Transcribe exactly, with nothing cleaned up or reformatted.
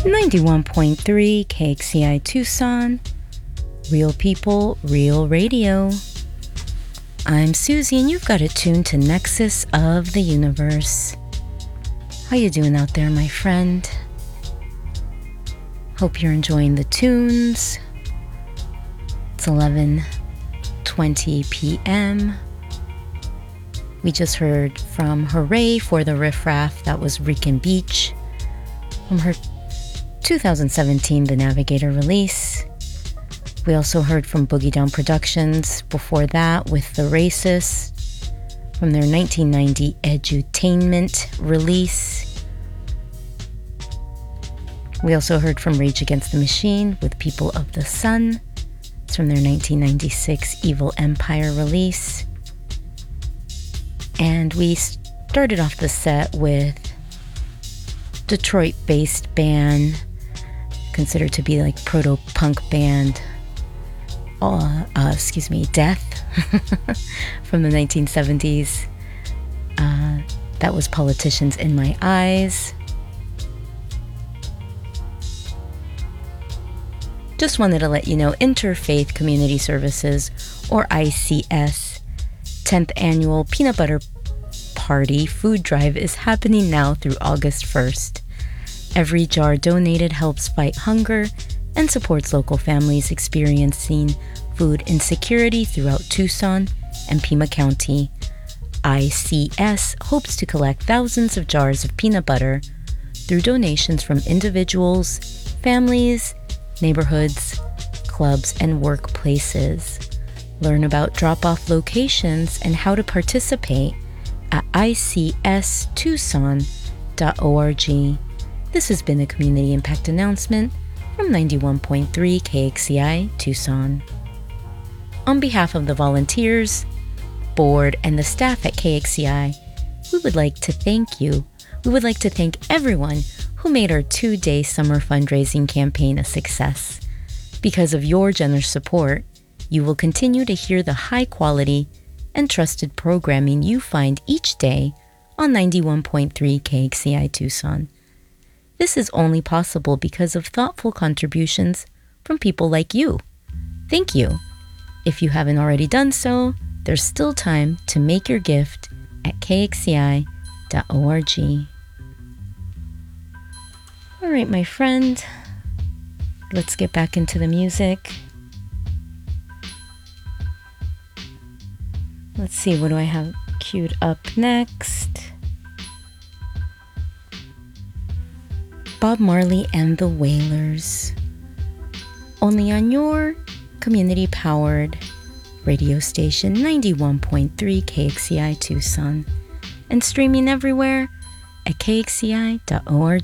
ninety-one point three K X C I Tucson. Real people, real radio. I'm Susie and you've got it tuned to Nexus of the Universe. How you doing out there, my friend? Hope you're enjoying the tunes. It's eleven twenty p.m. We just heard from Hooray for the Riff Raff. That was Rican Beach from her two thousand seventeen The Navigator release. We also heard from Boogie Down Productions before that with The Racist from their nineteen ninety Edutainment release. We also heard from Rage Against the Machine with People of the Sun. It's from their nineteen ninety-six Evil Empire release. And we started off the set with Detroit-based band, considered to be like proto-punk band, uh, uh, excuse me, Death, from the nineteen seventies. Uh, that was Politicians in My Eyes. Just wanted to let you know, Interfaith Community Services, or I C S, tenth Annual Peanut Butter Party Food Drive is happening now through August first. Every jar donated helps fight hunger and supports local families experiencing food insecurity throughout Tucson and Pima County. I C S hopes to collect thousands of jars of peanut butter through donations from individuals, families, neighborhoods, clubs, and workplaces. Learn about drop-off locations and how to participate at I C S tucson dot org. This has been a community impact announcement from ninety-one point three K X C I Tucson. On behalf of the volunteers, board, and the staff at K X C I, we would like to thank you. We would like to thank everyone who made our two-day summer fundraising campaign a success. Because of your generous support, you will continue to hear the high-quality and trusted programming you find each day on ninety-one point three K X C I Tucson. This is only possible because of thoughtful contributions from people like you. Thank you. If you haven't already done so, there's still time to make your gift at K X C I dot org. All right, my friend, let's get back into the music. Let's see, what do I have queued up next? Bob Marley and the Wailers. Only on your community-powered radio station, ninety-one point three K X C I Tucson. And streaming everywhere at K X C I dot org.